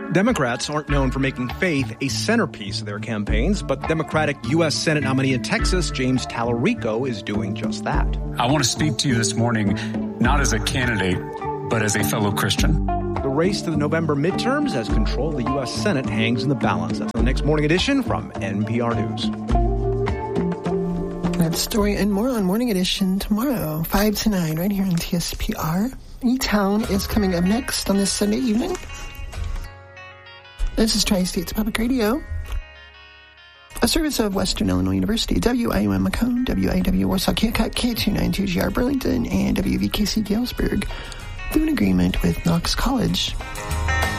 Democrats aren't known for making faith a centerpiece of their campaigns, but Democratic U.S. Senate nominee in Texas, James Tallarico, is doing just that. I want to speak to you this morning, not as a candidate, but as a fellow Christian. The race to the November midterms as control of the U.S. Senate hangs in the balance. That's the next morning edition from NPR News. That story and more on Morning Edition tomorrow, 5 to 9, right here on TSPR. E-Town is coming up next on this Sunday evening. This is Tri-States Public Radio, a service of Western Illinois University, WIUM Macomb, WIW Warsaw Keokuk, K292GR Burlington, and WVKC Galesburg, through an agreement with Knox College.